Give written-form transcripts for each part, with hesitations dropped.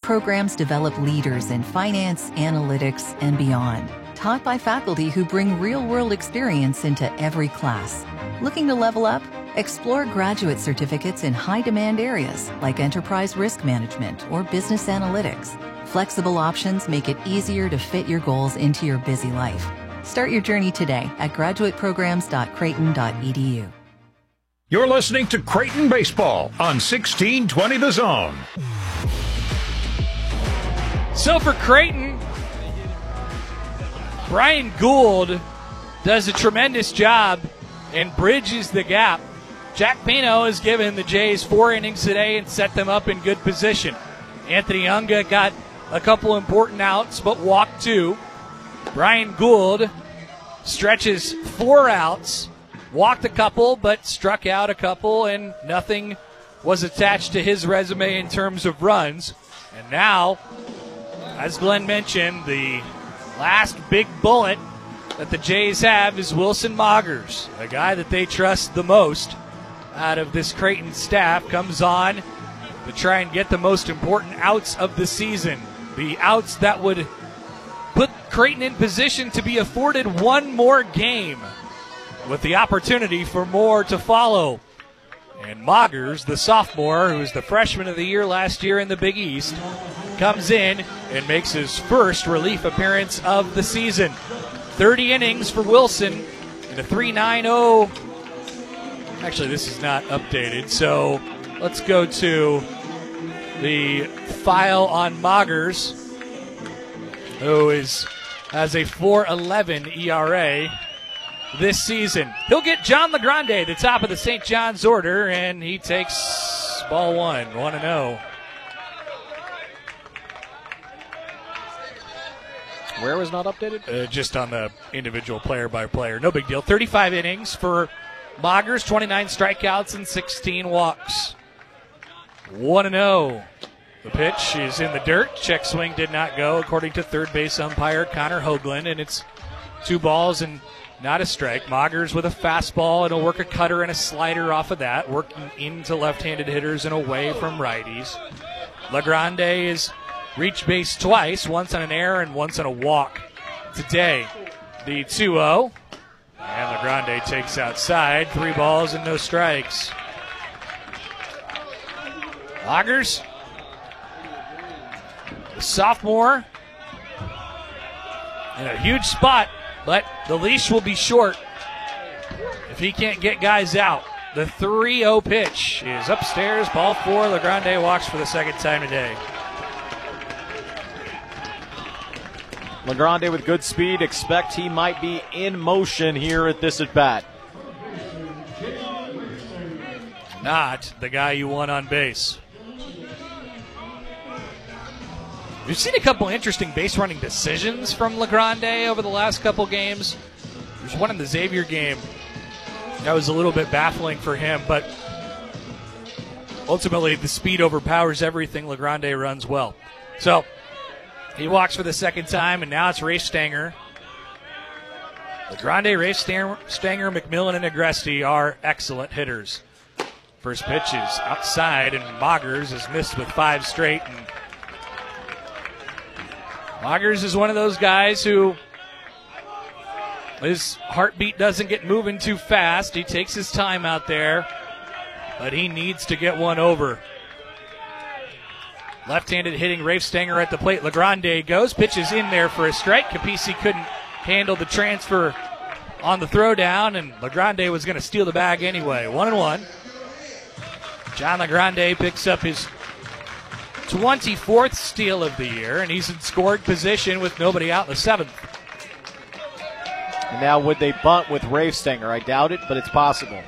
programs develop leaders in finance, analytics, and beyond, taught by faculty who bring real-world experience into every class. Looking to level up? Explore graduate certificates in high-demand areas like enterprise risk management or business analytics. Flexible options make it easier to fit your goals into your busy life. Start your journey today at graduateprograms.creighton.edu. You're listening to Creighton Baseball on 1620 The Zone. So for Creighton, Brian Gould does a tremendous job and bridges the gap. Jack Pino has given the Jays 4 innings today and set them up in good position. Anthony Unga got a couple important outs, but walked 2. Brian Gould stretches 4 outs, walked a couple, but struck out a couple, and nothing was attached to his resume in terms of runs. And now, as Glenn mentioned, the last big bullet that the Jays have is Wilson Moggers, a guy that they trust the most out of this Creighton staff, comes on to try and get the most important outs of the season. The outs that would put Creighton in position to be afforded one more game with the opportunity for more to follow. And Moggers, the sophomore, who was the freshman of the year last year in the Big East, comes in and makes his first relief appearance of the season. 30 innings for Wilson in a 3.90. Actually, this is not updated, so let's go to the file on Moggers, who has a 4.11 ERA this season. He'll get John LeGrande, the top of the St. John's order, and he takes ball 1-0. Where was not updated? Just on the individual player by player. No big deal. 35 innings for Moggers, 29 strikeouts and 16 walks. 1-0. The pitch is in the dirt. Check swing did not go, according to third base umpire Connor Hoagland, and it's 2 balls and not a strike. Moggers with a fastball, and he'll work a cutter and a slider off of that, working into left-handed hitters and away from righties. LeGrande is reached base twice, once on an error and once on a walk today. The 2-0, and LeGrande takes outside. 3 balls and no strikes. Moggers, the sophomore, in a huge spot, but the leash will be short if he can't get guys out. The 3-0 pitch is upstairs, ball 4. LeGrande walks for the second time today. LeGrande with good speed. Expect he might be in motion here at this at-bat. Not the guy you want on base. We've seen a couple interesting base running decisions from LeGrande over the last couple games. There's one in the Xavier game that was a little bit baffling for him, but ultimately the speed overpowers everything. LeGrande runs well. So he walks for the second time, and now it's Rafe Stanger. LeGrande, Rafe Stanger, McMillan, and Agresti are excellent hitters. First pitch is outside, and Moggers is missed with 5 straight. And Moggers is one of those guys who his heartbeat doesn't get moving too fast. He takes his time out there, but he needs to get one over. Left-handed hitting Rafe Stanger at the plate. LeGrande goes, pitches in there for a strike. Capisi couldn't handle the transfer on the throwdown, and LeGrande was going to steal the bag anyway. 1-1. John LeGrande picks up his 24th steal of the year, and he's in scored position with nobody out in the 7th. And now would they bunt with Rafe Stanger? I doubt it, but it's possible.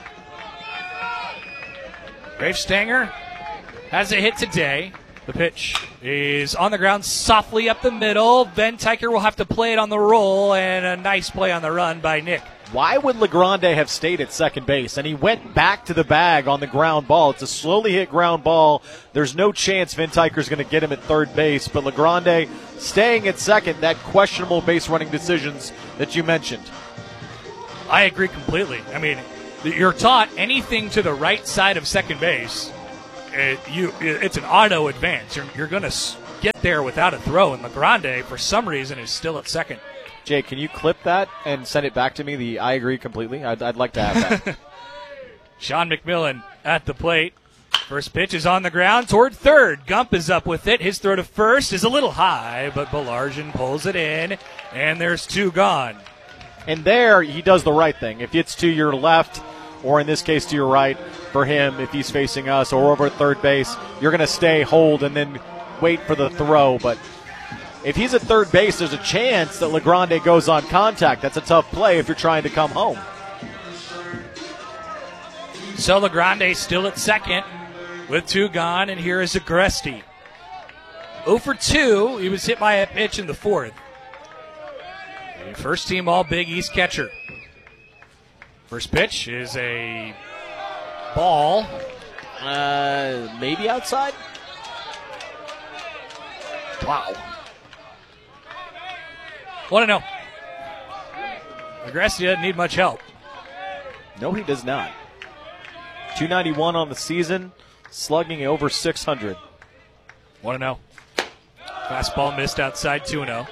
Rafe Stanger has a hit today. The pitch is on the ground softly up the middle. Van Tyker will have to play it on the roll, and a nice play on the run by Nick. Why would LeGrande have stayed at second base? And he went back to the bag on the ground ball. It's a slowly hit ground ball. There's no chance Van Tyker's going to get him at third base. But LeGrande staying at second, that questionable base running decisions that you mentioned. I agree completely. I mean, you're taught anything to the right side of second base, it's an auto advance. You're going to get there without a throw, and LaGrande, for some reason, is still at second. Jake, can you clip that and send it back to me? The I agree completely. I'd like to have that. Sean McMillan at the plate. First pitch is on the ground toward third. Gump is up with it. His throw to first is a little high, but Balarjian pulls it in, and there's 2 gone. And there, he does the right thing. If it's to your left, or in this case to your right, for him, if he's facing us, or over at third base, you're going to stay, hold, and then wait for the throw. But if he's at third base, there's a chance that LaGrande goes on contact. That's a tough play if you're trying to come home. So LaGrande still at second with 2 gone, and here is Agresti. 0 for 2. He was hit by a pitch in the 4th. First team All Big East catcher. First pitch is a ball. Maybe outside? Wow. Want to know. Agresti doesn't need much help. No, he does not. 291 on the season, slugging over 600. Want to know. Fastball missed outside 2-0.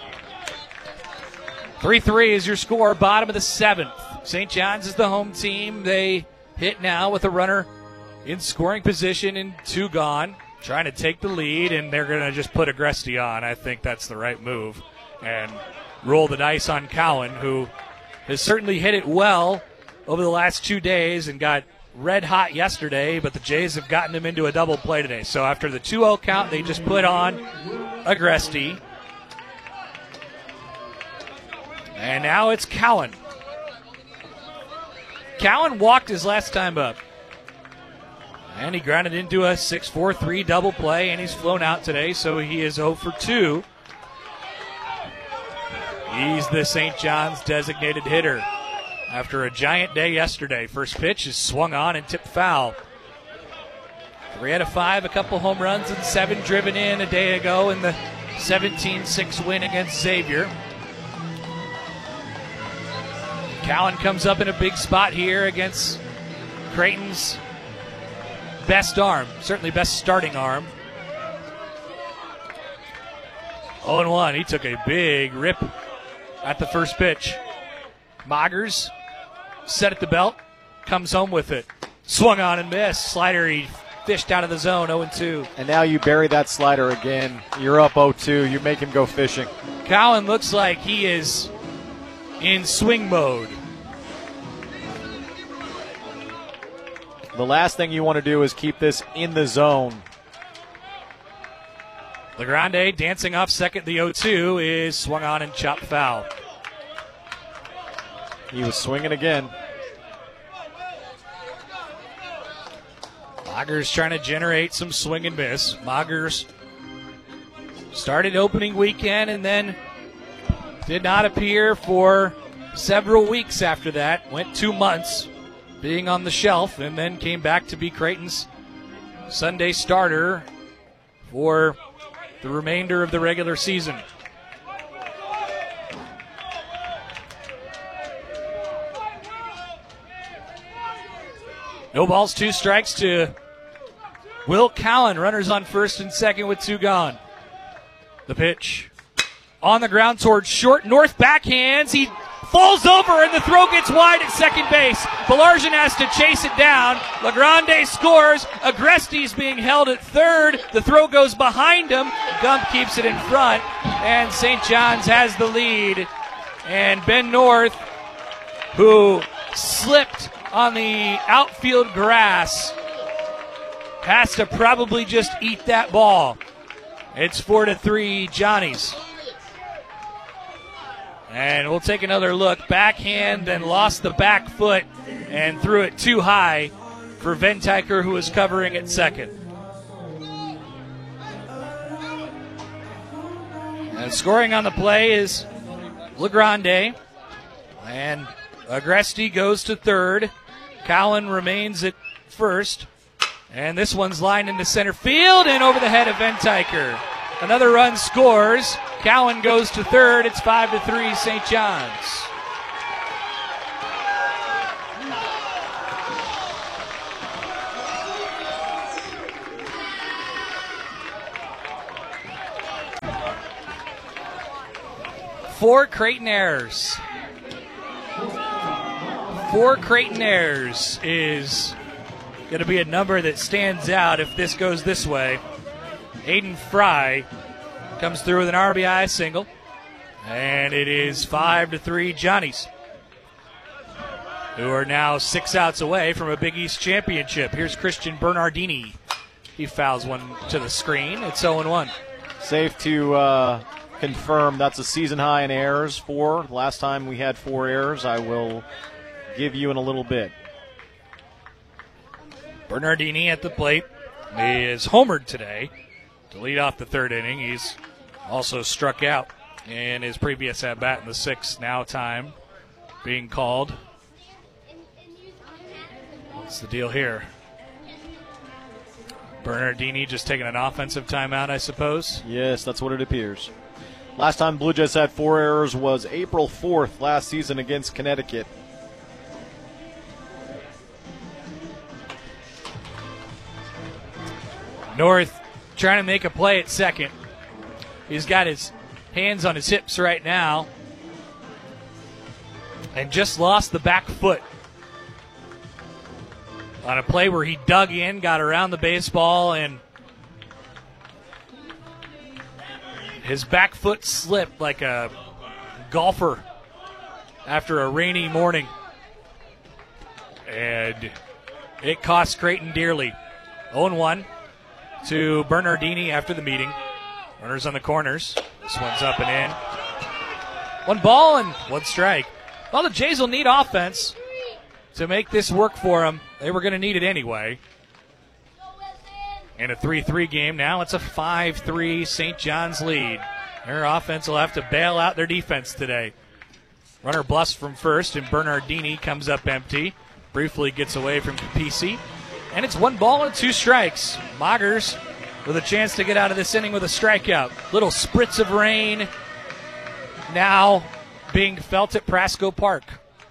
3-3 is your score, bottom of the 7th. St. John's is the home team. They hit now with a runner in scoring position and 2 gone, trying to take the lead, and they're going to just put Agresti on. I think that's the right move, and roll the dice on Cowan, who has certainly hit it well over the last 2 days and got red hot yesterday, but the Jays have gotten him into a double play today. So after the 2-0 count, they just put on Agresti. And now it's Cowan. Cowan walked his last time up. And he grounded into a 6-4-3 double play, and he's flown out today, so he is 0 for 2. He's the St. John's designated hitter after a giant day yesterday. First pitch is swung on and tipped foul. 3 out of 5, a couple home runs, and 7 driven in a day ago in the 17-6 win against Xavier. Cowan comes up in a big spot here against Creighton's best arm, certainly best starting arm. 0-1. He took a big rip at the first pitch. Moggers set at the belt, comes home with it. Swung on and missed. Slider he fished out of the zone, 0-2. And now you bury that slider again. You're up 0-2. You make him go fishing. Cowan looks like he is in swing mode. The last thing you want to do is keep this in the zone. LaGrande dancing off second. The 0-2 is swung on and chopped foul. He was swinging again. Moggers trying to generate some swing and miss. Moggers started opening weekend and then did not appear for several weeks after that. Went 2 months being on the shelf and then came back to be Creighton's Sunday starter for the remainder of the regular season. No balls, 2 strikes to Will Cowan. Runners on first and second with 2 gone. The pitch on the ground towards short. North backhands. He falls over and the throw gets wide at second base. Balarjian has to chase it down. LaGrande scores. Agresti's being held at third. The throw goes behind him. Gump keeps it in front. And St. John's has the lead. And Ben North, who slipped on the outfield grass, has to probably just eat that ball. It's 4-3 Johnnies. And we'll take another look. Backhand, then lost the back foot and threw it too high for Ventiker, who was covering at second. And scoring on the play is LaGrande. And Agresti goes to third. Cowan remains at first. And this one's lined into center field and over the head of Ventiker. Another run scores. Cowan goes to third. It's 5-3 St. John's. 4 Creighton errors. 4 Creighton errors is going to be a number that stands out if this goes this way. Aiden Fry comes through with an RBI single, and it is 5-3 Johnnies, who are now 6 outs away from a Big East championship. Here's Christian Bernardini. He fouls one to the screen. It's 0-1. Safe to confirm that's a season high in errors, 4. Last time we had 4 errors. I will give you in a little bit. Bernardini at the plate. He is homered today to lead off the 3rd inning. He's also struck out in his previous at-bat in the 6th. Now time being called. What's the deal here? Bernardini just taking an offensive timeout, I suppose? Yes, that's what it appears. Last time Blue Jays had 4 errors was April 4th last season against Connecticut. North trying to make a play at second. He's got his hands on his hips right now and just lost the back foot on a play where he dug in, got around the baseball, and his back foot slipped like a golfer after a rainy morning. And it cost Creighton dearly. 0-1 to Bernardini after the meeting. Runners on the corners. This one's up and in. 1 ball and 1 strike. Well, the Jays will need offense to make this work for them. They were going to need it anyway. In a 3-3 game now, it's a 5-3 St. John's lead. Their offense will have to bail out their defense today. Runner busts from first, and Bernardini comes up empty. Briefly gets away from Capisi. And it's 1 ball and 2 strikes. Moggers with a chance to get out of this inning with a strikeout. Little spritz of rain now being felt at Prasco Park.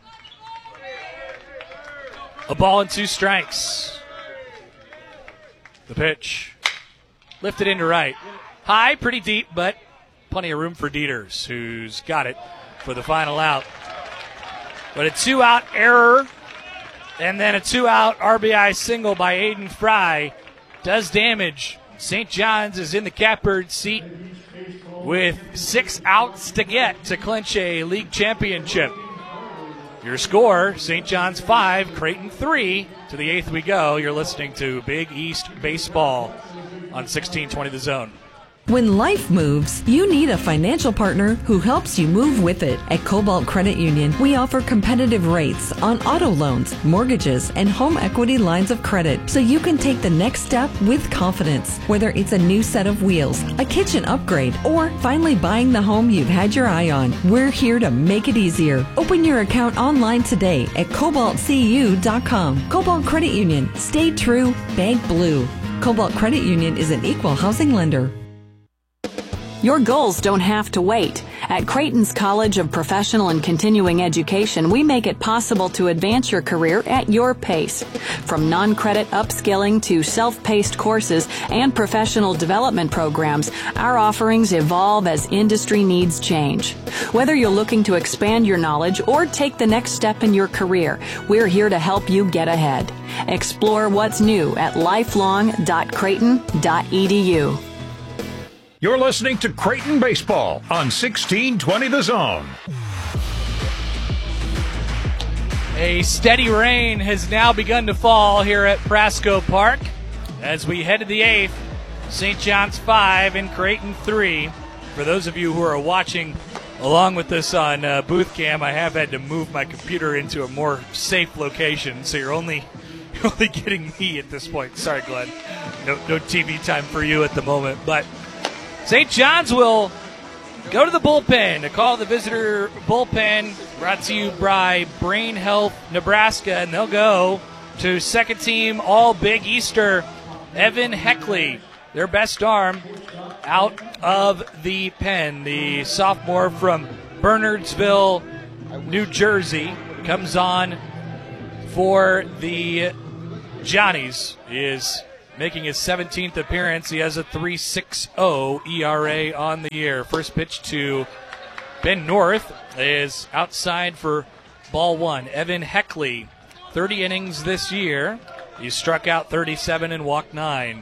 1 ball and 2 strikes. The pitch. Lifted into right. High, pretty deep, but plenty of room for Dieters, who's got it for the final out. But a 2-out error and then a 2-out RBI single by Aiden Fry does damage. St. John's is in the catbird seat with 6 outs to get to clinch a league championship. Your score, St. John's 5, Creighton 3. To the 8th we go. You're listening to Big East Baseball on 1620 The Zone. When life moves, you need a financial partner who helps you move with it. At Cobalt Credit Union, we offer competitive rates on auto loans, mortgages, and home equity lines of credit, so you can take the next step with confidence. Whether it's a new set of wheels, a kitchen upgrade, or finally buying the home you've had your eye on, we're here to make it easier. Open your account online today at cobaltcu.com. Cobalt Credit Union. Stay true, bank blue. Cobalt Credit Union is an equal housing lender. Your goals don't have to wait. At Creighton's College of Professional and Continuing Education, we make it possible to advance your career at your pace. From non-credit upskilling to self-paced courses and professional development programs, our offerings evolve as industry needs change. Whether you're looking to expand your knowledge or take the next step in your career, we're here to help you get ahead. Explore what's new at lifelong.creighton.edu. You're listening to Creighton Baseball on 1620 The Zone. A steady rain has now begun to fall here at Prasco Park as we head to the 8th. St. John's 5 and Creighton 3. For those of you who are watching along with us on Booth Cam, I have had to move my computer into a more safe location, so you're only getting me at this point. Sorry, Glenn. No TV time for you at the moment, but St. John's will go to the bullpen. A call to the visitor bullpen brought to you by Brain Health Nebraska, and they'll go to second team All Big Easter Evan Heckley, their best arm, out of the pen. The sophomore from Bernardsville, New Jersey, comes on for the Johnnies. He is making his 17th appearance. He has a 3.60 ERA on the year. First pitch to Ben North is outside for ball one. Evan Heckley, 30 innings this year. He struck out 37 and walked 9.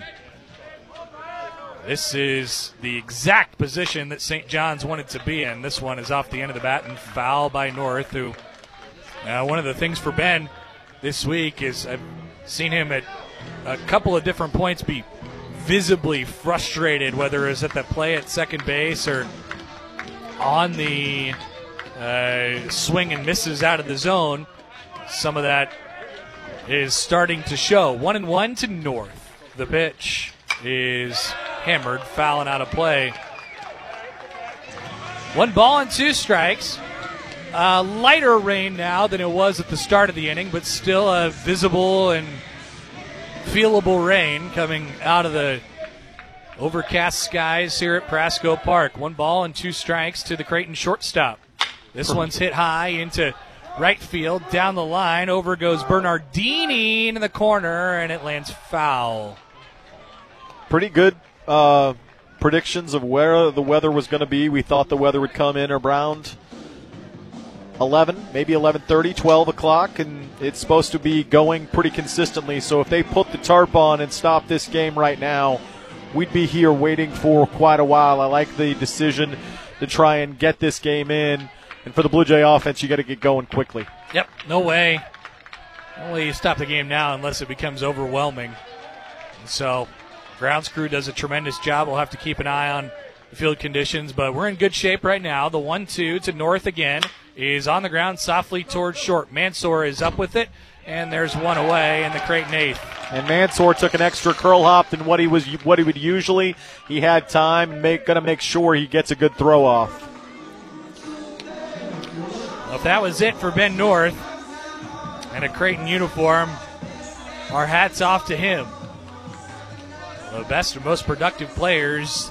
This is the exact position that St. John's wanted to be in. This one is off the end of the bat and foul by North, who one of the things for Ben this week is I've seen him at a couple of different points be visibly frustrated, whether it's at the play at second base or on the swing and misses out of the zone. Some of that is starting to show. 1-1 to North. The pitch is hammered, fouling out of play. 1 ball and 2 strikes. Lighter rain now than it was at the start of the inning, but still a visible and feelable rain coming out of the overcast skies here at Prasco Park. 1 ball and 2 strikes to the Creighton shortstop. This one's hit high into right field. Down the line, over goes Bernardini in the corner, and it lands foul. Pretty good predictions of where the weather was going to be. We thought the weather would come in around 11, maybe 11:30, 12 o'clock, and it's supposed to be going pretty consistently. So if they put the tarp on and stop this game right now, we'd be here waiting for quite a while. I like the decision to try and get this game in. And for the Blue Jay offense, you got to get going quickly. Yep, no way. No way you stop the game now unless it becomes overwhelming. And so grounds crew does a tremendous job. We'll have to keep an eye on the field conditions, but we're in good shape right now. The 1-2 to North again is on the ground softly towards short. Mansour is up with it, and there's one away in the Creighton 8th. And Mansour took an extra curl hop than what he would usually. He had time and going to make sure he gets a good throw off. Well, if that was it for Ben North and a Creighton uniform, our hats off to him. One of the best and most productive players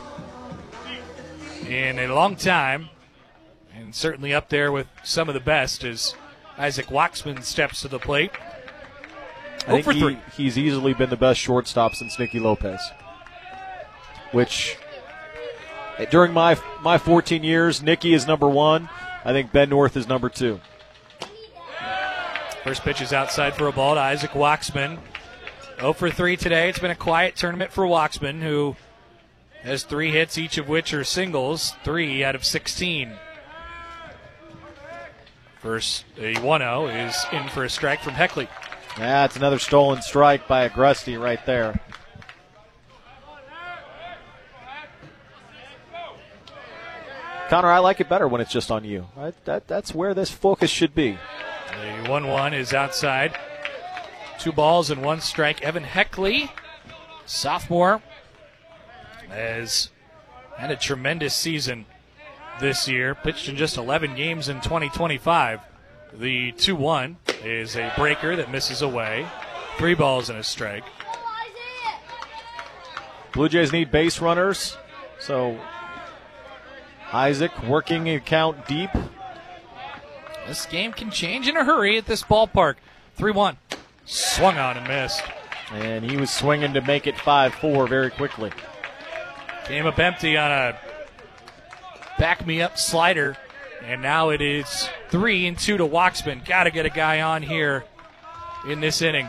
in a long time, and certainly up there with some of the best as Isaac Waxman steps to the plate. I think he's easily been the best shortstop since Nicky Lopez, which during my 14 years, Nicky is number 1. I think Ben North is number 2. First pitch is outside for a ball to Isaac Waxman. 0 for 3 today. It's been a quiet tournament for Waxman, who has 3 hits, each of which are singles, 3 out of 16. First, a 1-0 is in for a strike from Heckley. That's another stolen strike by Agresti right there. Connor, I like it better when it's just on you. That's where this focus should be. The 1-1 is outside. 2 balls and 1 strike. Evan Heckley, sophomore, has had a tremendous season this year. Pitched in just 11 games in 2025. The 2-1 is a breaker that misses away. 3 balls and a strike. Blue Jays need base runners, so Isaac working the count deep. This game can change in a hurry at this ballpark. 3-1. Swung on and missed. And he was swinging to make it 5-4 very quickly. Came up empty on a back-me-up slider. And now it is 3-2 to Waxman. Got to get a guy on here in this inning.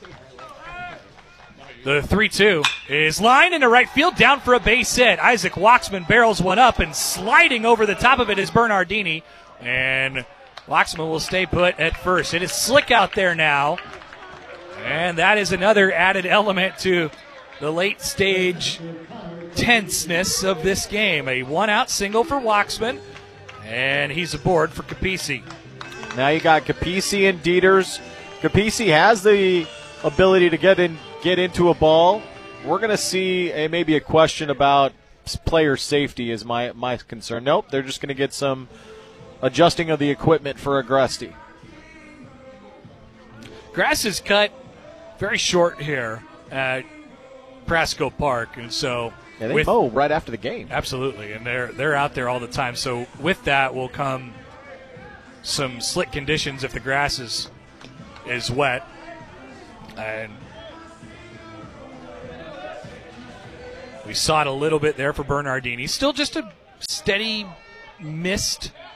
The 3-2 is lined into right field, down for a base hit. Isaac Waxman barrels one up, and sliding over the top of it is Bernardini. And Waxman will stay put at first. It is slick out there now. And that is another added element to the late stage tenseness of this game. A 1-out single for Waxman, and he's aboard for Capisi. Now you got Capisi and Dieters. Capisi has the ability to get into a ball. We're going to see maybe a question about player safety is my concern. Nope, they're just going to get some adjusting of the equipment for Agresti. Grass is cut very short here at Prasco Park, and so they mow right after the game. Absolutely, and they're out there all the time. So with that will come some slick conditions if the grass is wet, and we saw it a little bit there for Bernardini. Still just a steady mist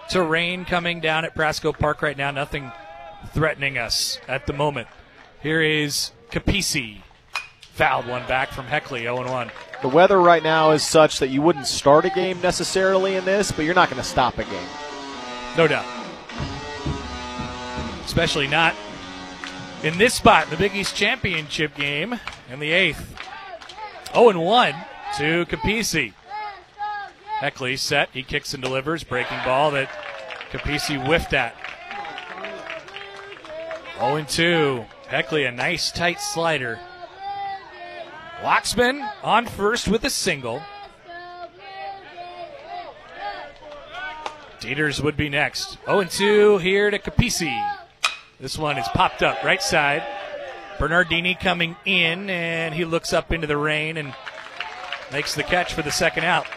to rain coming down at Prasco Park right now. Nothing threatening us at the moment. Here is Capisi. Fouled one back from Heckley, 0-1. The weather right now is such that you wouldn't start a game necessarily in this, but you're not going to stop a game. No doubt. Especially not in this spot, the Big East Championship game in the 8th. 0-1 to Capisi. Heckley set. He kicks and delivers. Breaking ball that Capisi whiffed at. 0-2. Heckley, a nice tight slider. Waxman on first with a single. Dieters would be next. 0-2 here to Capisi. This one is popped up right side. Bernardini coming in, and he looks up into the rain and makes the catch for the second out.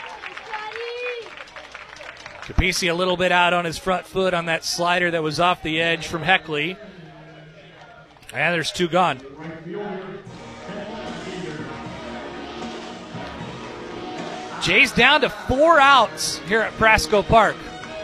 Capisi a little bit out on his front foot on that slider that was off the edge from Heckley. And there's 2 gone. Jays down to 4 outs here at Prasco Park.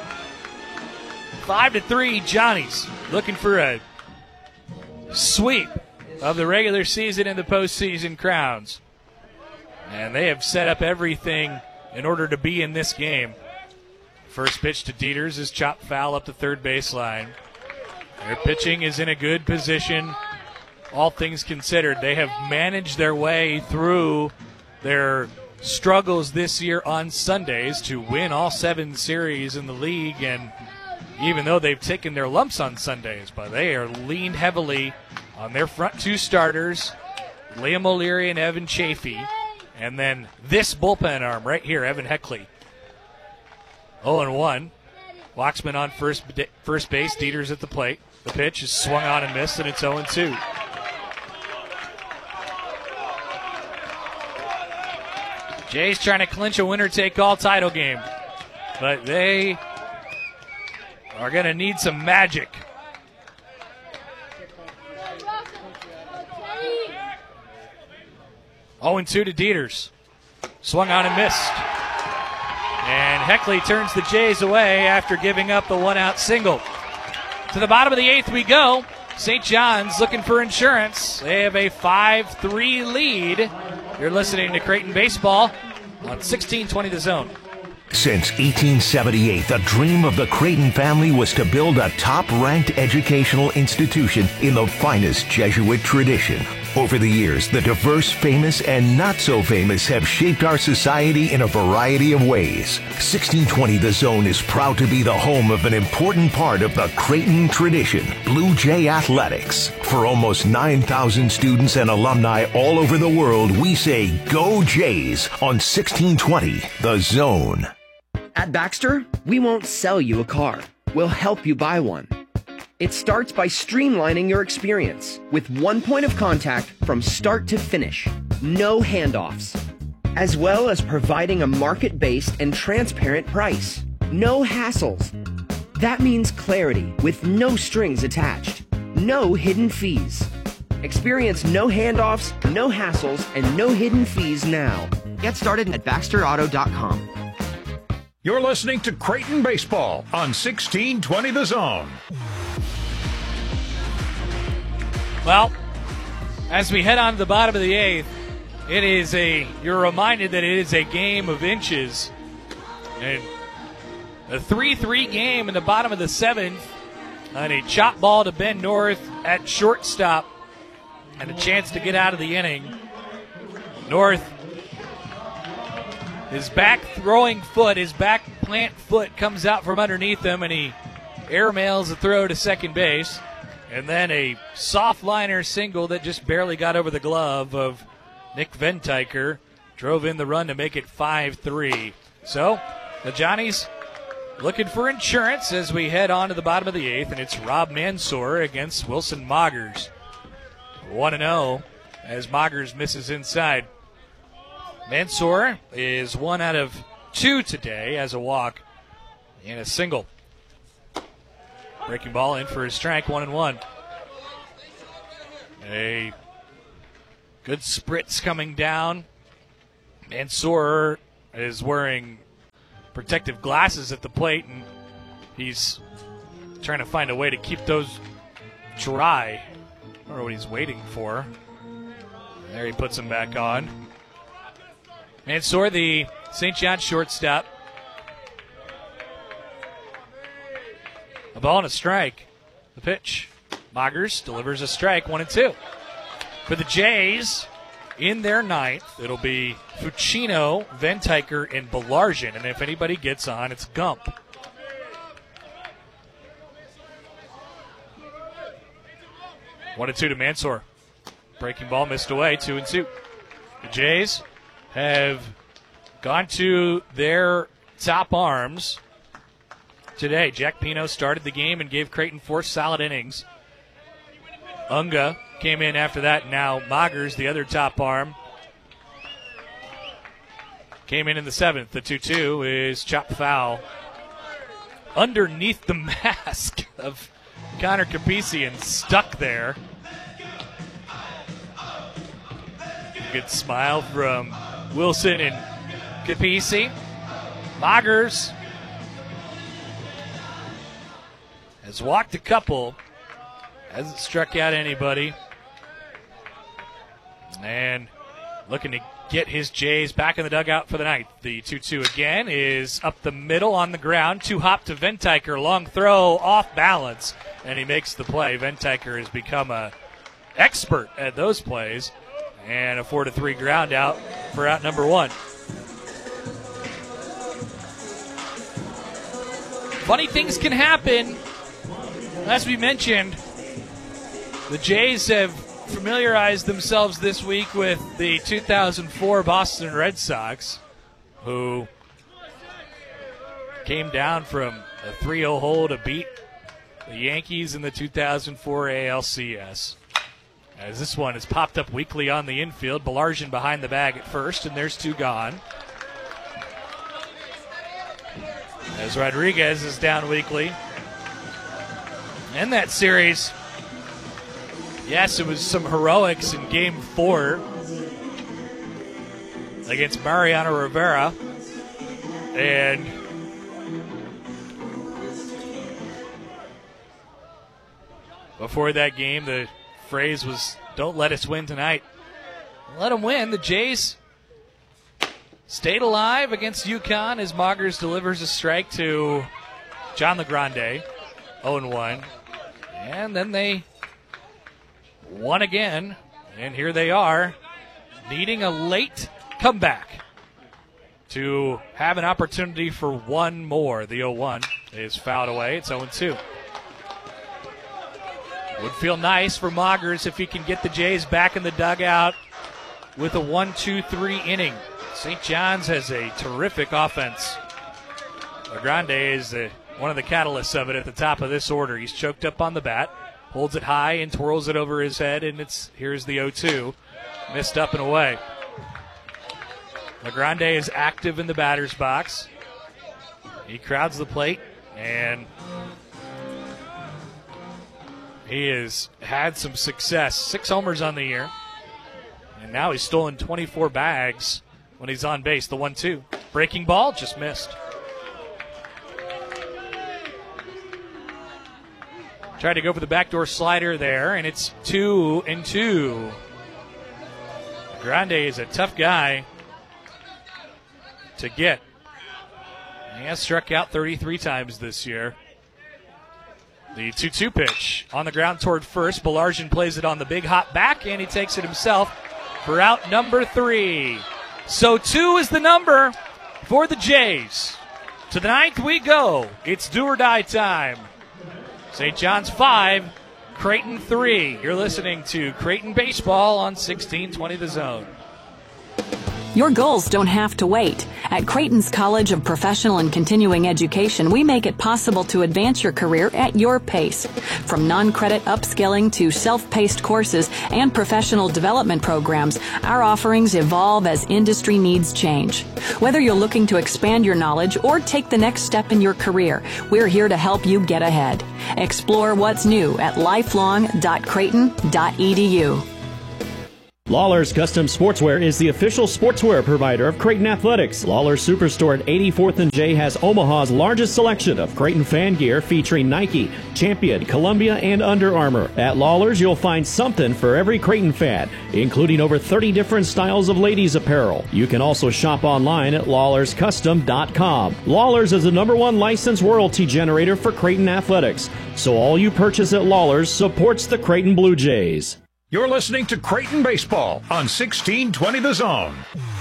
5-3 Johnnies looking for a sweep of the regular season and the postseason crowns. And they have set up everything in order to be in this game. First pitch to Dieters is chopped foul up the third baseline. Their pitching is in a good position, all things considered. They have managed their way through their struggles this year on Sundays to win all 7 series in the league, and even though they've taken their lumps on Sundays, but they are leaned heavily on their front 2 starters, Liam O'Leary and Evan Chafee, and then this bullpen arm right here, Evan Heckley. 0-1. Waxman on first base, Dieters at the plate. The pitch is swung on and missed, and it's 0-2. Jays trying to clinch a winner-take-all title game, but they are going to need some magic. Oh, 0-2 to Dieters. Swung on and missed. And Heckley turns the Jays away after giving up the 1-out single. To the bottom of the 8th we go. St. John's looking for insurance. They have a 5-3 lead. You're listening to Creighton Baseball on 1620 The Zone. Since 1878, the dream of the Creighton family was to build a top-ranked educational institution in the finest Jesuit tradition. Over the years, the diverse, famous, and not-so-famous have shaped our society in a variety of ways. 1620 The Zone is proud to be the home of an important part of the Creighton tradition, Blue Jay Athletics. For almost 9,000 students and alumni all over the world, we say Go Jays on 1620 The Zone. At Baxter, we won't sell you a car. We'll help you buy one. It starts by streamlining your experience with one point of contact from start to finish. No handoffs. As well as providing a market-based and transparent price. No hassles. That means clarity with no strings attached. No hidden fees. Experience no handoffs, no hassles, and no hidden fees now. Get started at BaxterAuto.com. You're listening to Creighton Baseball on 1620 The Zone. Well, as we head on to the bottom of the 8th, you're reminded that it is a game of inches. And a 3-3 game in the bottom of the 7th, and a chop ball to Ben North at shortstop, and a chance to get out of the inning. North, his back throwing foot, his back plant foot comes out from underneath him, and he airmails a throw to second base. And then a soft liner single that just barely got over the glove of Nick Ventiker. Drove in the run to make it 5-3. So the Johnnies looking for insurance as we head on to the bottom of the 8th. And it's Rob Mansour against Wilson Moggers. 1-0 as Moggers misses inside. Mansour is 1 out of 2 today as a walk and a single. Breaking ball in for a strike, 1-1. A good spritz coming down. Mansour is wearing protective glasses at the plate, and He's trying to find a way to keep those dry. I don't know what he's waiting for. There he puts them back on. Mansour, the St. John's shortstop. A ball and a strike. The pitch. Moggers delivers a strike, 1-2. For the Jays, in their ninth, it'll be Fucino, Ventiker, and Belargin. And if anybody gets on, it's Gump. One and 2 to Mansour. Breaking ball missed away, 2-2. The Jays have gone to their top arms today. Jack Pino started the game and gave Creighton 4 solid innings. Unga came in after that. Now Moggers, the other top arm, came in the 7th. The 2-2 is chopped foul underneath the mask of Connor Capisi and stuck there. Good smile from Wilson and Capisi. Moggers has walked a couple, hasn't struck out anybody, and looking to get his Jays back in the dugout for the night. The 2-2 again is up the middle on the ground. 2-hop to Ventiker. Long throw off balance, and he makes the play. Ventiker has become an expert at those plays, and a 4-3 ground out for out number 1. Funny things can happen. As we mentioned, the Jays have familiarized themselves this week with the 2004 Boston Red Sox, who came down from a 3-0 hole to beat the Yankees in the 2004 ALCS. As this one has popped up weakly on the infield. Belargin behind the bag at first, and there's 2 gone. As Rodriguez is down weakly. In that series, yes, it was some heroics in Game 4 against Mariano Rivera. And before that game, the phrase was, "Don't let us win tonight." Let them win. The Jays stayed alive against UConn as Moggers delivers a strike to John LeGrande, 0-1. And then they won again, and here they are, needing a late comeback to have an opportunity for one more. The 0-1 is fouled away. It's 0-2. Would feel nice for Moggers if he can get the Jays back in the dugout with a 1-2-3 inning. St. John's has a terrific offense. LeGrande is one of the catalysts of it at the top of this order. He's choked up on the bat, holds it high and twirls it over his head, and here's the 0-2. Missed up and away. LeGrande is active in the batter's box. He crowds the plate, and he has had some success. 6 homers on the year. And now he's stolen 24 bags when he's on base. The 1-2. Breaking ball, just missed. Tried to go for the backdoor slider there, and it's 2-2. Grande is a tough guy to get. He has struck out 33 times this year. The 2-2 pitch on the ground toward first. Belargin plays it on the big hop back, and he takes it himself for out number 3. So 2 is the number for the Jays. To the 9th we go. It's do or die time. St. John's 5, Creighton 3. You're listening to Creighton Baseball on 1620 The Zone. Your goals don't have to wait. At Creighton's College of Professional and Continuing Education, we make it possible to advance your career at your pace. From non-credit upskilling to self-paced courses and professional development programs, our offerings evolve as industry needs change. Whether you're looking to expand your knowledge or take the next step in your career, we're here to help you get ahead. Explore what's new at lifelong.creighton.edu. Lawler's Custom Sportswear is the official sportswear provider of Creighton Athletics. Lawler's Superstore at 84th and J has Omaha's largest selection of Creighton fan gear featuring Nike, Champion, Columbia, and Under Armour. At Lawler's, you'll find something for every Creighton fan, including over 30 different styles of ladies' apparel. You can also shop online at lawlerscustom.com. Lawler's is the #1 licensed royalty generator for Creighton Athletics, so all you purchase at Lawler's supports the Creighton Blue Jays. You're listening to Creighton Baseball on 1620 The Zone.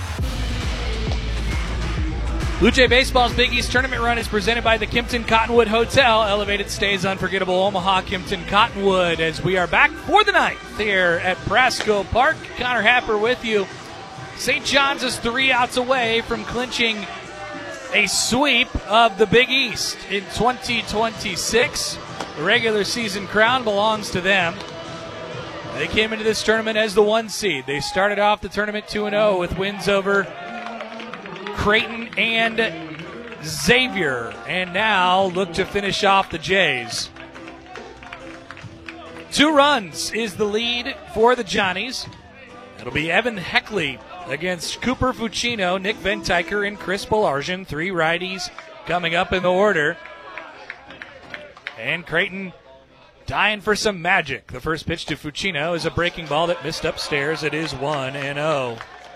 Blue Jay Baseball's Big East Tournament run is presented by the Kimpton Cottonwood Hotel. Elevated stays, unforgettable Omaha Kimpton Cottonwood, as we are back for the ninth here at Prasco Park. Connor Happer with you. St. John's is 3 outs away from clinching a sweep of the Big East in 2026. The regular season crown belongs to them. They came into this tournament as the 1 seed. They started off the tournament 2-0 with wins over Creighton and Xavier, and now look to finish off the Jays. 2 runs is the lead for the Johnnies. It'll be Evan Heckley against Cooper Fucino, Nick Ventiker, and Chris Belarjan. 3 righties coming up in the order. And Creighton dying for some magic. The first pitch to Fucino is a breaking ball that missed upstairs. It is 1-0.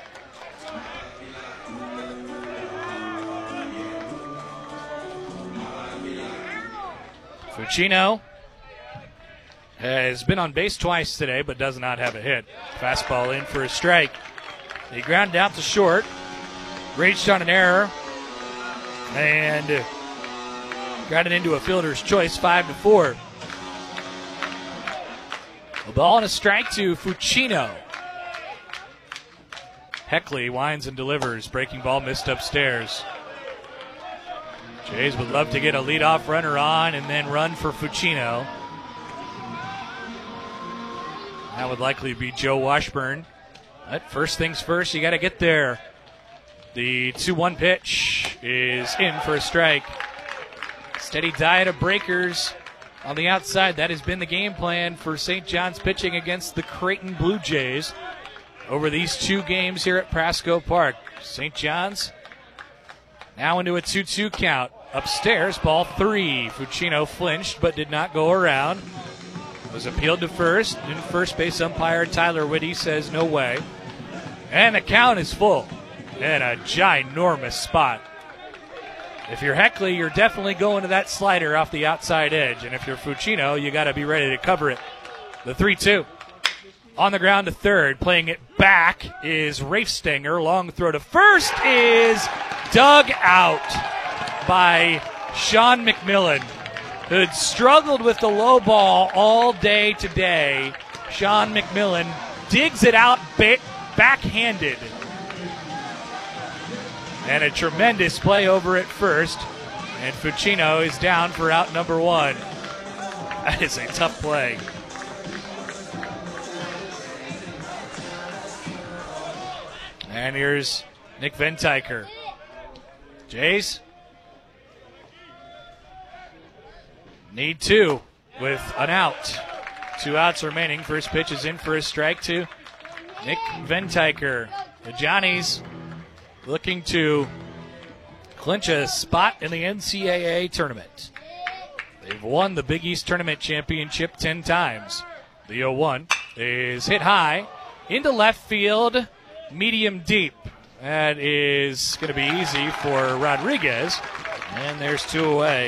Fucino has been on base twice today, but does not have a hit. Fastball in for a strike. He grounded out to short, reached on an error, and got it into a fielder's choice, 5-4. A ball and a strike to Fucino. Heckley winds and delivers. Breaking ball missed upstairs. Jays would love to get a leadoff runner on and then run for Fucino. That would likely be Joe Washburn. But first things first, you got to get there. The 2-1 pitch is in for a strike. Steady diet of breakers on the outside. That has been the game plan for St. John's pitching against the Creighton Blue Jays over these 2 games here at Prasco Park. St. John's now into a 2-2 count. Upstairs, ball 3. Fucino flinched but did not go around. Was appealed to first. And first base umpire Tyler Whitty says no way. And the count is full. And a ginormous spot. If you're Heckley, you're definitely going to that slider off the outside edge. And if you're Fucino, you got to be ready to cover it. The 3-2. On the ground to third. Playing it back is Rafe Stenger. Long throw to first is dug out by Sean McMillan, who'd struggled with the low ball all day today. Sean McMillan digs it out backhanded. And a tremendous play over at first. And Fucino is down for out number 1. That is a tough play. And here's Nick Ventiker. Jays need 2 with an out. 2 outs remaining. First pitch is in for a strike to Nick Ventiker. The Johnnies looking to clinch a spot in the NCAA tournament. They've won the Big East Tournament Championship 10 times. The 0-1 is hit high into left field, medium deep. That is going to be easy for Rodriguez. And there's 2 away.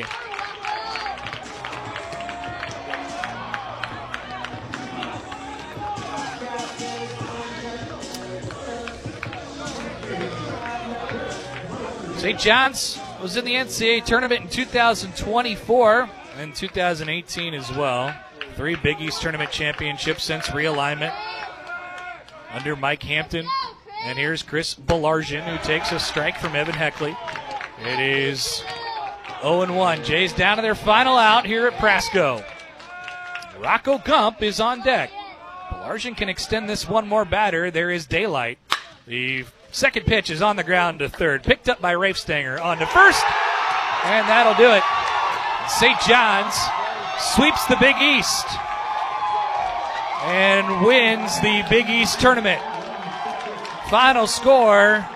St. John's was in the NCAA tournament in 2024 and 2018 as well. 3 Big East tournament championships since realignment under Mike Hampton. And here's Chris Belarjan, who takes a strike from Evan Heckley. It is 0-1. Jays down to their final out here at Prasco. Rocco Gump is on deck. Belarjan can extend this one more batter. There is daylight. The second pitch is on the ground to third. Picked up by Rafe Stenger on to first. And that'll do it. St. John's sweeps the Big East and wins the Big East tournament. Final score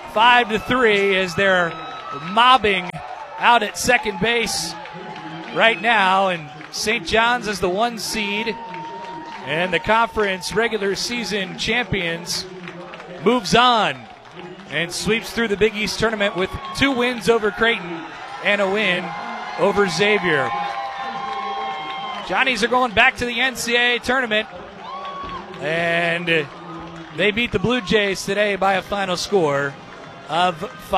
5-3 as they're mobbing out at second base right now, and St. John's is the 1 seed, and the conference regular season champions moves on and sweeps through the Big East tournament with 2 wins over Creighton and a win over Xavier. Johnnies are going back to the NCAA tournament, and they beat the Blue Jays today by a final score of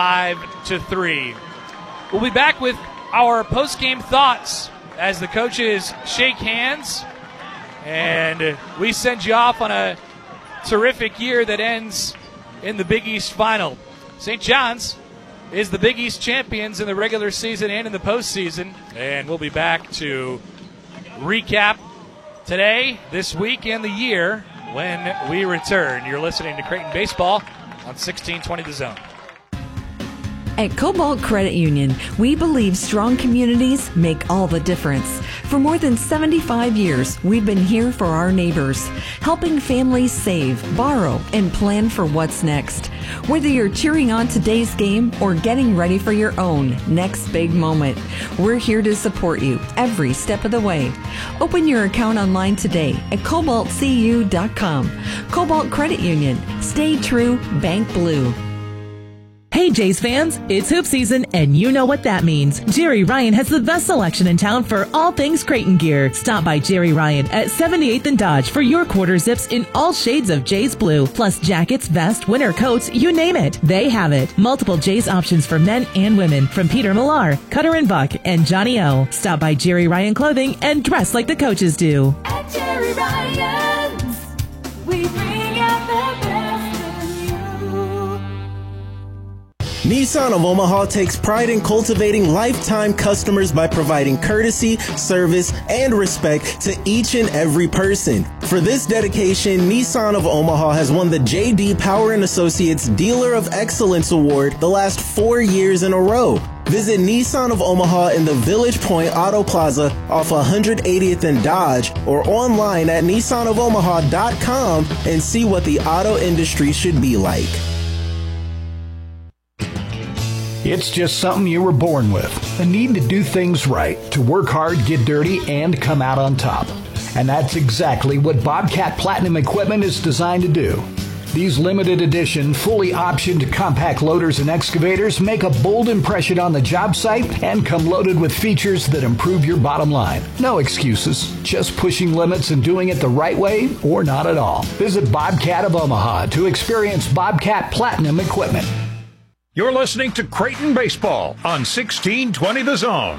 5-3. We'll be back with our post-game thoughts as the coaches shake hands, and we send you off on a terrific year that ends in the Big East final. St. John's is the Big East champions in the regular season and in the postseason, and we'll be back to recap today, this week, and the year when we return. You're listening to Creighton Baseball on 1620 The Zone. At Cobalt Credit Union, we believe strong communities make all the difference. For more than 75 years, we've been here for our neighbors, helping families save, borrow, and plan for what's next. Whether you're cheering on today's game or getting ready for your own next big moment, we're here to support you every step of the way. Open your account online today at cobaltcu.com. Cobalt Credit Union. Stay true, bank blue. Hey Jays fans, it's hoop season and you know what that means. Jerry Ryan has the best selection in town for all things Creighton gear. Stop by Jerry Ryan at 78th and Dodge for your quarter zips in all shades of Jays blue, plus jackets, vests, winter coats, you name it. They have it. Multiple Jays options for men and women from Peter Millar, Cutter and Buck, and Johnny O. Stop by Jerry Ryan Clothing and dress like the coaches do. At Jerry Ryan's, we bring out the best in you. Nissan of Omaha takes pride in cultivating lifetime customers by providing courtesy, service, and respect to each and every person. For this dedication, Nissan of Omaha has won the J.D. Power & Associates Dealer of Excellence Award the last 4 years in a row. Visit Nissan of Omaha in the Village Point Auto Plaza off 180th and Dodge, or online at nissaнофомаха.com and see what the auto industry should be like. It's just something you were born with, a need to do things right, to work hard, get dirty, and come out on top. And that's exactly what Bobcat Platinum equipment is designed to do. These limited edition, fully optioned compact loaders and excavators make a bold impression on the job site and come loaded with features that improve your bottom line. No excuses, just pushing limits and doing it the right way or not at all. Visit Bobcat of Omaha to experience Bobcat Platinum equipment. You're listening to Creighton Baseball on 1620 The Zone.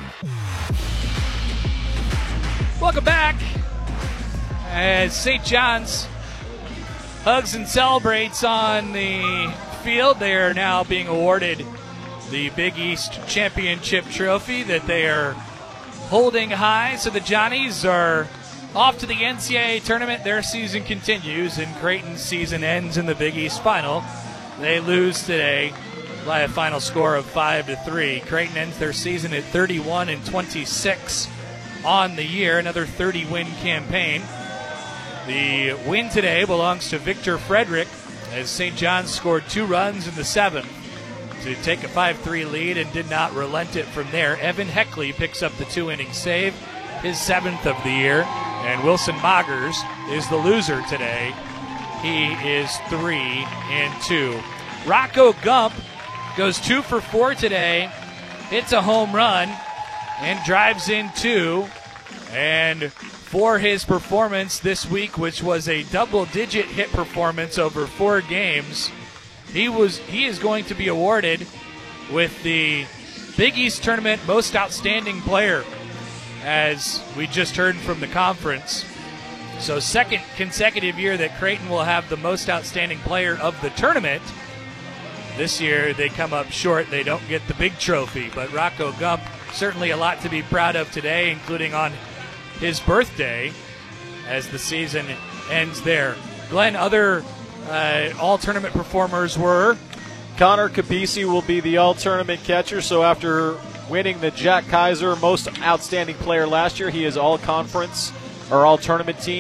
Welcome back as St. John's hugs and celebrates on the field. They are now being awarded the Big East Championship trophy that they are holding high. So the Johnnies are off to the NCAA tournament. Their season continues, and Creighton's season ends in the Big East final. They lose today by a final score of 5-3. Creighton ends their season at 31-26 on the year, another 30-win campaign. The win today belongs to Victor Frederick as St. John's scored 2 runs in the 7th to take a 5-3 lead and did not relent it from there. Evan Heckley picks up the 2-inning save, his 7th of the year, and Wilson Moggers is the loser today. He is 3-2. Rocco Gump goes 2 for 4 today, hits a home run, and drives in 2. And for his performance this week, which was a double-digit hit performance over 4 games, he is going to be awarded with the Big East Tournament Most Outstanding Player, as we just heard from the conference. So second consecutive year that Creighton will have the Most Outstanding Player of the tournament. This year, they come up short. They don't get the big trophy. But Rocco Gump, certainly a lot to be proud of today, including on his birthday, as the season ends there. Glenn, other all-tournament performers were? Connor Kabisi will be the all-tournament catcher. So after winning the Jack Kaiser Most Outstanding Player last year, he is all-conference or all-tournament team.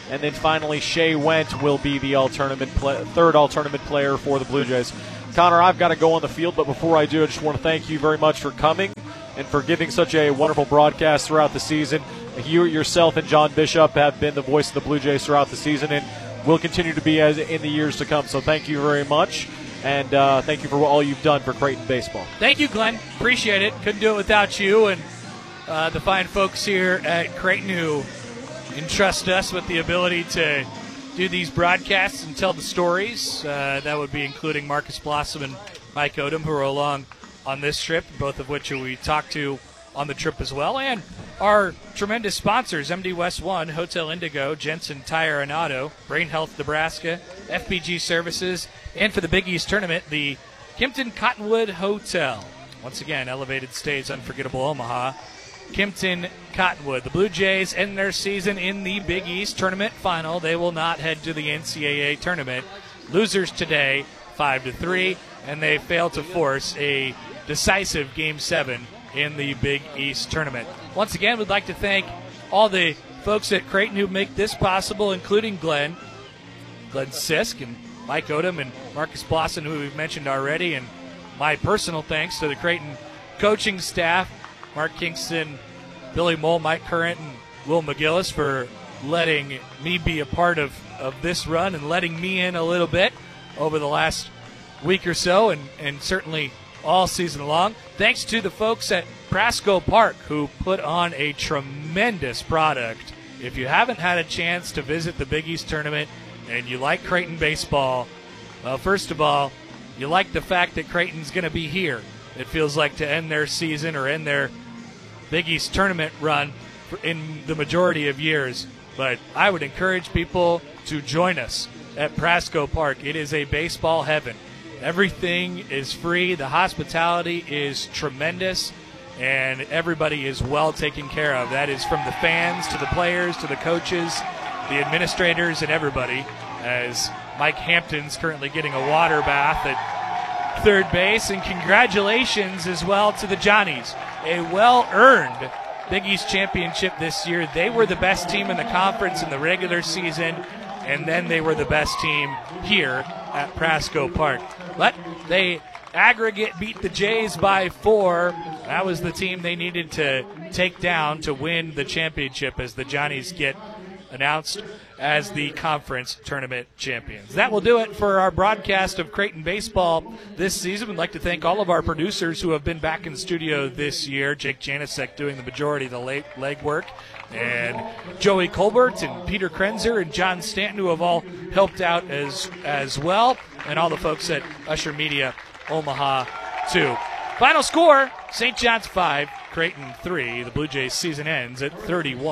And then finally, Shea Went will be the third all-tournament player for the Blue Jays. Connor, I've got to go on the field, but before I do, I just want to thank you very much for coming and for giving such a wonderful broadcast throughout the season. You yourself and John Bishop have been the voice of the Blue Jays throughout the season and will continue to be as in the years to come. So thank you very much, and thank you for all you've done for Creighton baseball. Thank you, Glenn. Appreciate it. Couldn't do it without you and the fine folks here at Creighton who entrust us with the ability to do these broadcasts and tell the stories. That would be including Marcus Blossom and Mike Odom, who are along on this trip, both of which we talked to on the trip as well. And our tremendous sponsors, MD West One, Hotel Indigo, Jensen Tire and Auto, Brain Health Nebraska, FPG Services, and for the Big East Tournament, the Kimpton Cottonwood Hotel. Once again, elevated stays, unforgettable Omaha. Kimpton Cottonwood. The Blue Jays end their season in the Big East Tournament final. They will not head to the NCAA tournament. Losers today, 5-3, and they fail to force a decisive Game 7 in the Big East Tournament. Once again, we'd like to thank all the folks at Creighton who make this possible, including Glenn Sisk and Mike Odom and Marcus Blossom, who we've mentioned already, and my personal thanks to the Creighton coaching staff, Mark Kingston, Billy Mole, Mike Current, and Will McGillis for letting me be a part of this run and letting me in a little bit over the last week or so, and certainly all season long. Thanks to the folks at Prasco Park who put on a tremendous product. If you haven't had a chance to visit the Big East Tournament and you like Creighton baseball, well, first of all, you like the fact that Creighton's going to be here. It feels like to end their season or end their Big East Tournament run in the majority of years. But I would encourage people to join us at Prasco Park. It is a baseball heaven. Everything is free. The hospitality is tremendous, and everybody is well taken care of. That is from the fans to the players to the coaches, the administrators, and everybody, as Mike Hampton's currently getting a water bath at third base. And congratulations as well to the Johnnies. A well-earned Big East championship this year. They were the best team in the conference in the regular season, and then they were the best team here at Prasco Park. But they aggregate beat the Jays by 4. That was the team they needed to take down to win the championship, as the Johnnies get announced as the conference tournament champions. That will do it for our broadcast of Creighton baseball this season. We'd like to thank all of our producers who have been back in studio this year. Jake Janicek doing the majority of the legwork, and Joey Colbert and Peter Krenzer and John Stanton, who have all helped out as well, and all the folks at Usher Media Omaha 2. Final score, St. John's 5, Creighton 3. The Blue Jays season ends at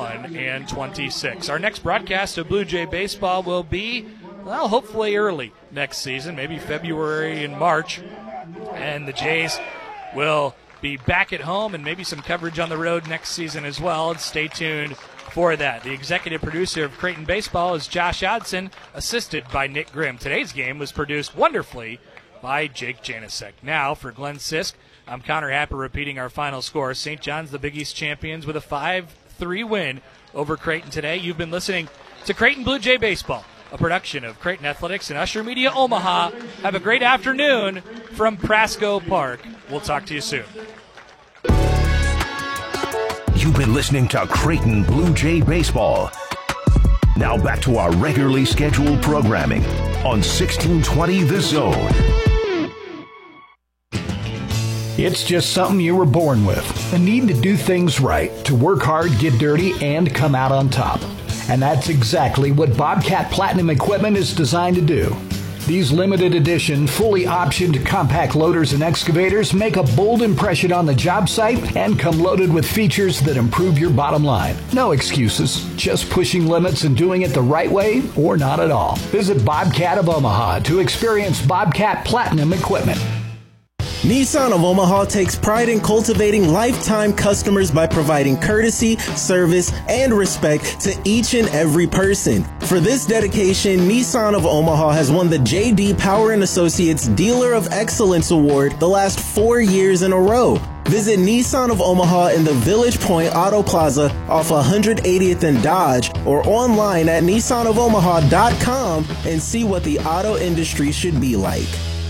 31-26. Our next broadcast of Blue Jay baseball will be, well, hopefully early next season, maybe February and March. And the Jays will be back at home and maybe some coverage on the road next season as well. And stay tuned for that. The executive producer of Creighton baseball is Josh Odson, assisted by Nick Grimm. Today's game was produced wonderfully by Jake Janicek. Now, for Glenn Sisk, I'm Connor Happer repeating our final score. St. John's, the Big East champions, with a 5-3 win over Creighton today. You've been listening to Creighton Blue Jay Baseball, a production of Creighton Athletics and Usher Media Omaha. Have a great afternoon from Prasco Park. We'll talk to you soon. You've been listening to Creighton Blue Jay Baseball. Now back to our regularly scheduled programming on 1620 The Zone. It's just something you were born with. A need to do things right, to work hard, get dirty, and come out on top. And that's exactly what Bobcat Platinum Equipment is designed to do. These limited edition, fully optioned compact loaders and excavators make a bold impression on the job site and come loaded with features that improve your bottom line. No excuses, just pushing limits and doing it the right way or not at all. Visit Bobcat of Omaha to experience Bobcat Platinum Equipment. Nissan of Omaha takes pride in cultivating lifetime customers by providing courtesy, service, and respect to each and every person. For this dedication, Nissan of Omaha has won the J.D. Power & Associates Dealer of Excellence Award the last 4 years in a row. Visit Nissan of Omaha in the Village Point Auto Plaza off 180th and Dodge, or online at nissaнофомаха.com and see what the auto industry should be like.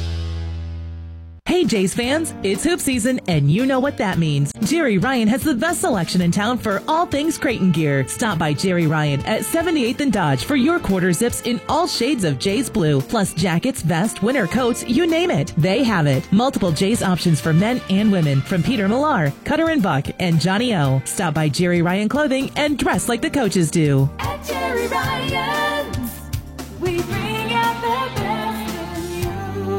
Hey Jays fans, it's hoop season and you know what that means. Jerry Ryan has the best selection in town for all things Creighton gear. Stop by Jerry Ryan at 78th and Dodge for your quarter zips in all shades of Jays blue, plus jackets, vests, winter coats, you name it. They have it. Multiple Jays options for men and women from Peter Millar, Cutter and Buck, and Johnny O. Stop by Jerry Ryan Clothing and dress like the coaches do. At Jerry Ryan's, we bring out the best in you.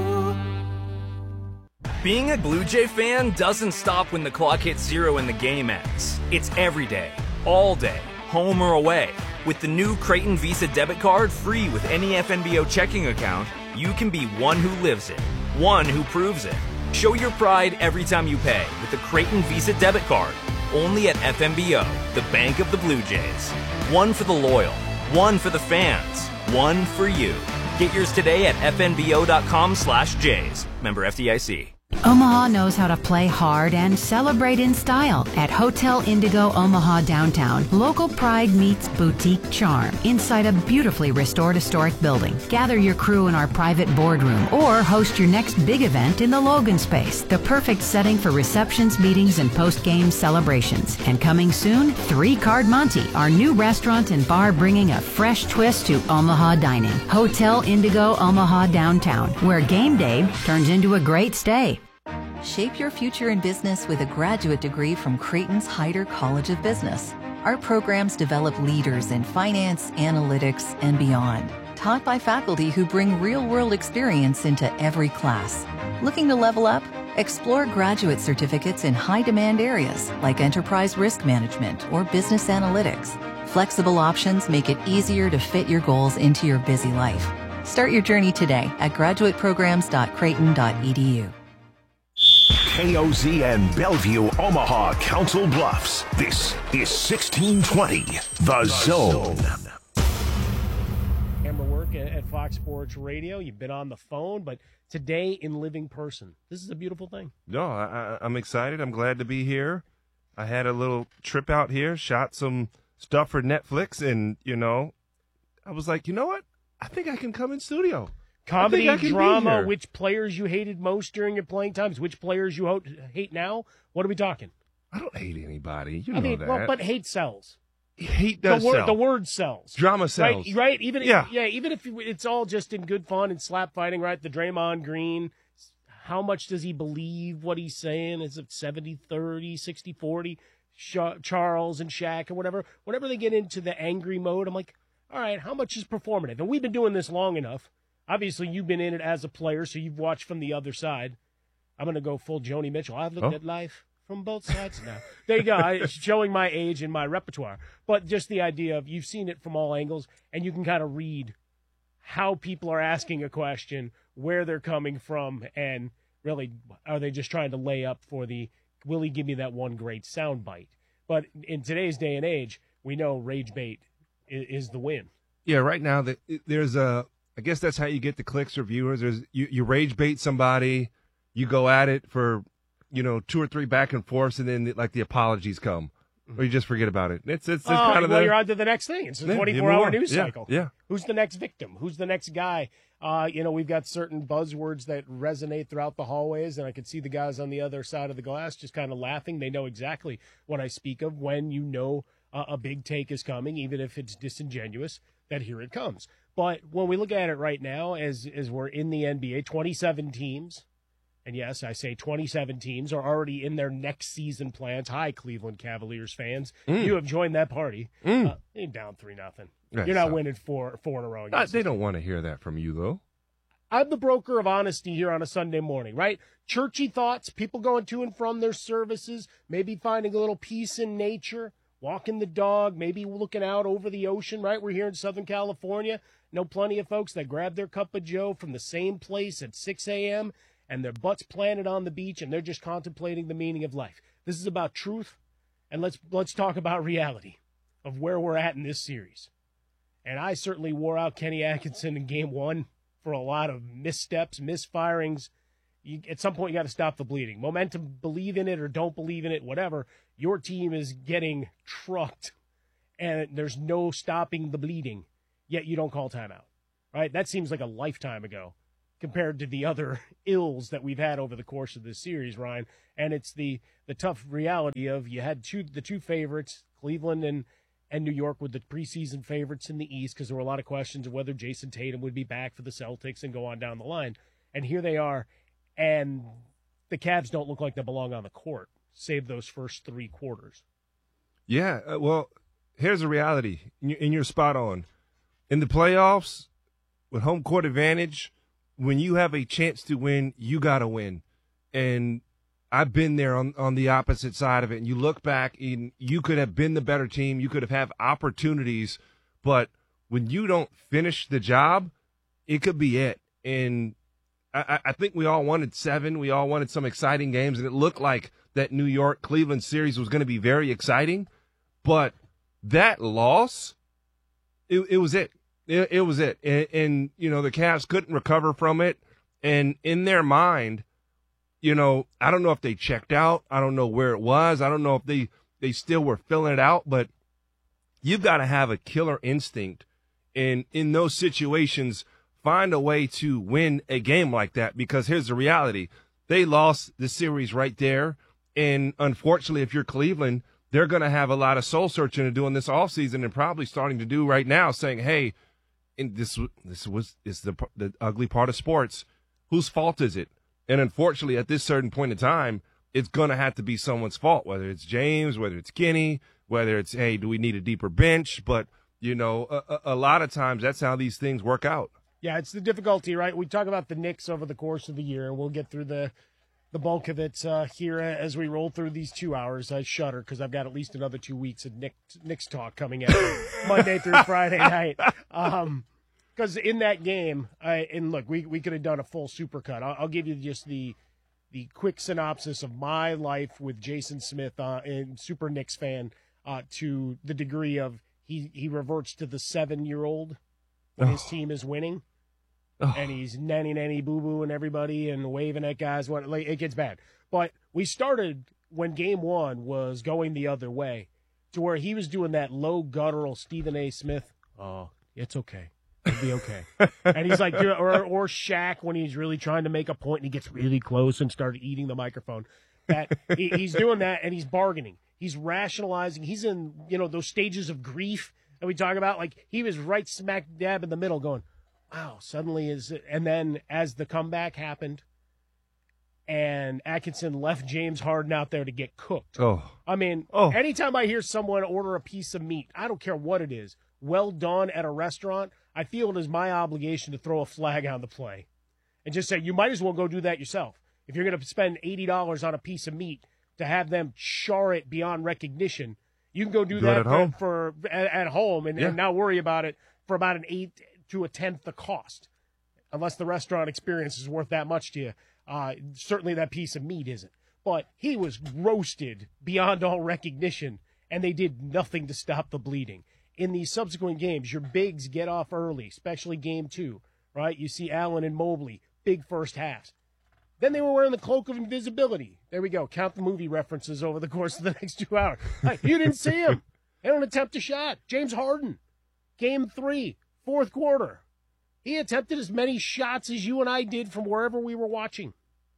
Being a Blue Jay fan doesn't stop when the clock hits 0 and the game ends. It's every day, all day, home or away. With the new Creighton Visa debit card free with any FNBO checking account, you can be one who lives it, one who proves it. Show your pride every time you pay with the Creighton Visa debit card. Only at FNBO, the bank of the Blue Jays. One for the loyal, one for the fans, one for you. Get yours today at fnbo.com/Jays. Member FDIC. Omaha knows how to play hard and celebrate in style at Hotel Indigo Omaha Downtown. Local pride meets boutique charm inside a beautifully restored historic building. Gather your crew in our private boardroom or host your next big event in the Logan Space, the perfect setting for receptions, meetings, and post-game celebrations. And coming soon, 3 Card Monte, our new restaurant and bar bringing a fresh twist to Omaha dining. Hotel Indigo Omaha Downtown, where game day turns into a great stay. Shape your future in business with a graduate degree from Creighton's Heider College of Business. Our programs develop leaders in finance, analytics, and beyond, taught by faculty who bring real-world experience into every class. Looking to level up? Explore graduate certificates in high-demand areas like enterprise risk management or business analytics. Flexible options make it easier to fit your goals into your busy life. Start your journey today at graduateprograms.creighton.edu. KOZN Bellevue, Omaha, Council Bluffs. This is 1620, The Zone. Camera work at Fox Sports Radio. You've been on the phone, but today in living person. This is a beautiful thing. No, I'm excited. I'm glad to be here. I had a little trip out here, shot some stuff for Netflix, and, I was like, you know what? I think I can come in studio. Comedy, drama, which players you hated most during your playing times, which players you hate now. What are we talking? I don't hate anybody. You know that. Well, but hate sells. Hate does sell. The word sells. Drama sells. Right? Even if it's all just in good fun and slap fighting, right? The Draymond Green, how much does he believe what he's saying? Is it 70-30, 60-40? Charles and Shaq or whatever. Whenever they get into the angry mode, I'm like, all right, how much is performative? And we've been doing this long enough. Obviously, you've been in it as a player, so you've watched from the other side. I'm going to go full Joni Mitchell. I've looked at life from both sides now. There you go. Showing my age and my repertoire. But just the idea of you've seen it from all angles, and you can kind of read how people are asking a question, where they're coming from, and really, are they just trying to lay up for the, will he give me that one great sound bite? But in today's day and age, we know rage bait is the win. Yeah, right now, there's a... I guess that's how you get the clicks or viewers. You rage bait somebody, you go at it for, 2 or 3 back and forths, and then the apologies come, or you just forget about it. It's kind of you're on to the next thing. It's a 24-hour news cycle. Yeah. Who's the next victim? Who's the next guy? We've got certain buzzwords that resonate throughout the hallways, and I could see the guys on the other side of the glass just kind of laughing. They know exactly what I speak of when a big take is coming, even if it's disingenuous, that here it comes. But when we look at it right now, as we're in the NBA, 27 teams, and yes, I say 27 teams are already in their next season plans. Hi, Cleveland Cavaliers fans. You have joined that party. You're down 3-0. You're not winning four in a row. They don't want to hear that from you, though. I'm the broker of honesty here on a Sunday morning, right? Churchy thoughts, people going to and from their services, maybe finding a little peace in nature, walking the dog, maybe looking out over the ocean, right? We're here in Southern California. Know plenty of folks that grab their cup of joe from the same place at 6 a.m. and their butts planted on the beach, and they're just contemplating the meaning of life. This is about truth, and let's talk about reality of where we're at in this series. And I certainly wore out Kenny Atkinson in Game 1 for a lot of missteps, misfirings, at some point you got to stop the bleeding. Momentum, believe in it or don't believe in it, whatever. Your team is getting trucked, and there's no stopping the bleeding, yet you don't call timeout, right? That seems like a lifetime ago compared to the other ills that we've had over the course of this series, Ryan. And it's the tough reality of you had the two favorites, Cleveland and New York, with the preseason favorites in the East, because there were a lot of questions of whether Jason Tatum would be back for the Celtics and go on down the line. And here they are, and the Cavs don't look like they belong on the court, save those first three quarters. Yeah, well, here's the reality, and you're spot on. In the playoffs, with home court advantage, when you have a chance to win, you got to win. And I've been there on the opposite side of it, and you look back, and you could have been the better team. You could have had opportunities, but when you don't finish the job, it could be it. And I think we all wanted 7. We all wanted some exciting games, and it looked like that New York-Cleveland series was going to be very exciting. But that loss, it was it. It was it. And, you know, the Cavs couldn't recover from it. And in their mind, you know, I don't know if they checked out. I don't know where it was. I don't know if they still were filling it out. But you've got to have a killer instinct. And in those situations, find a way to win a game like that, because here's the reality. They lost the series right there, and unfortunately, if you're Cleveland, they're going to have a lot of soul-searching to do in this offseason, and probably starting to do right now, saying, hey, and this is the ugly part of sports. Whose fault is it? And unfortunately, at this certain point in time, it's going to have to be someone's fault, whether it's James, whether it's Kenny, whether it's, hey, do we need a deeper bench? But, you know, a lot of times that's how these things work out. Yeah, it's the difficulty, right? We talk about the Knicks over the course of the year, and we'll get through the bulk of it here as we roll through these 2 hours. I shudder because I've got at least another 2 weeks of Knicks talk coming at Monday through Friday night. Because in that game, and look, we could have done a full supercut. I'll give you just the quick synopsis of my life with Jason Smith, and super Knicks fan, to the degree of he reverts to the 7-year-old when his team is winning. And he's nanny boo-boo and everybody and waving at guys. It gets bad. But we started when game 1 was going the other way, to where he was doing that low guttural Stephen A. Smith, oh, it's okay. It'll be okay. And he's like, or Shaq when he's really trying to make a point and he gets really close and started eating the microphone. That he's doing that, and he's bargaining. He's rationalizing. He's in, those stages of grief that we talk about. Like, he was right smack dab in the middle going, wow, suddenly and then as the comeback happened and Atkinson left James Harden out there to get cooked. Anytime I hear someone order a piece of meat, I don't care what it is, well done at a restaurant, I feel it is my obligation to throw a flag on the play and just say, you might as well go do that yourself. If you're going to spend $80 on a piece of meat to have them char it beyond recognition, you can go do that at home and not worry about it for about an 8 to a 10th the cost, unless the restaurant experience is worth that much to you. Certainly that piece of meat isn't. But he was roasted beyond all recognition, and they did nothing to stop the bleeding. In these subsequent games, your bigs get off early, especially game 2, right? You see Allen and Mobley, big first halves. Then they were wearing the cloak of invisibility. There we go. Count the movie references over the course of the next 2 hours. You didn't see him. They don't attempt a shot. James Harden, game 3. Fourth quarter, he attempted as many shots as you and I did from wherever we were watching.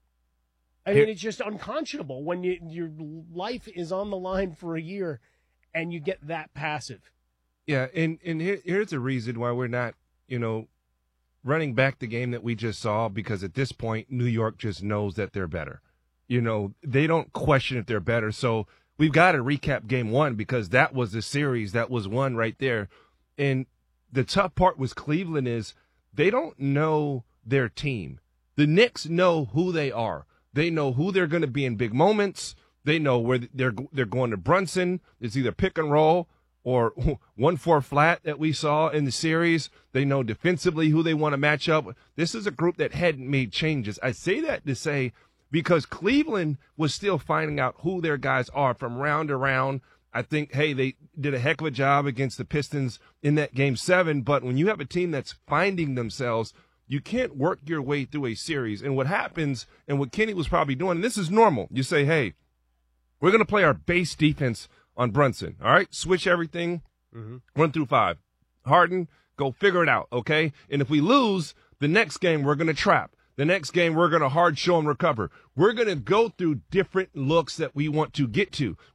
I mean, it's just unconscionable when your life is on the line for a year and you get that passive. Yeah, and here's a reason why we're not, running back the game that we just saw, because at this point, New York just knows that they're better. They don't question if they're better. So we've got to recap game 1, because that was the series that was won right there. And the tough part with Cleveland is they don't know their team. The Knicks know who they are. They know who they're going to be in big moments. They know where they're going to Brunson. It's either pick and roll or 1-4 flat that we saw in the series. They know defensively who they want to match up with. This is a group that hadn't made changes. I say that to say because Cleveland was still finding out who their guys are from round to round. I think, they did a heck of a job against the Pistons in that game 7. But when you have a team that's finding themselves, You can't work your way through a series. And what happens, and what Kenny was probably doing, and this is normal, you say, hey, we're going to play our base defense on Brunson, all right? Switch everything, 1 through 5. Harden, go figure it out, okay? And if we lose, the next game we're going to trap. The next game we're going to hard show and recover. We're going to go through different looks that we want to get to.